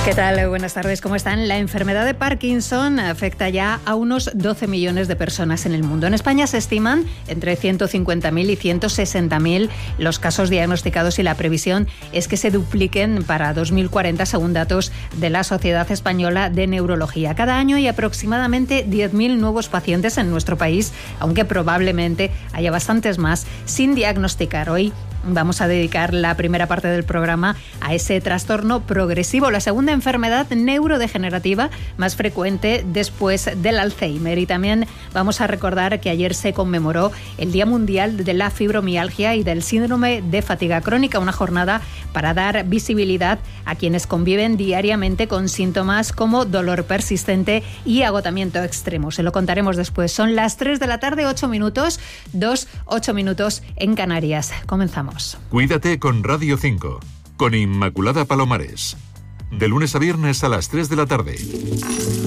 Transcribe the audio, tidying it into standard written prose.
¿Qué tal? Buenas tardes, ¿cómo están? La enfermedad de Parkinson afecta ya a unos 12 millones de personas en el mundo. En España se estiman entre 150.000 y 160.000 los casos diagnosticados y la previsión es que se dupliquen para 2040 según datos de la Sociedad Española de Neurología. Cada año hay aproximadamente 10.000 nuevos pacientes en nuestro país, aunque probablemente haya bastantes más sin diagnosticar. Hoy vamos a dedicar la primera parte del programa a ese trastorno progresivo, la segunda enfermedad neurodegenerativa más frecuente después del Alzheimer. Y también vamos a recordar que ayer se conmemoró el Día Mundial de la Fibromialgia y del Síndrome de Fatiga Crónica, una jornada para dar visibilidad a quienes conviven diariamente con síntomas como dolor persistente y agotamiento extremo. Se lo contaremos después. Son las 3 de la tarde, 8 minutos, 8 minutos en Canarias. Comenzamos. Cuídate con Radio 5, con Inmaculada Palomares. De lunes a viernes a las 3 de la tarde.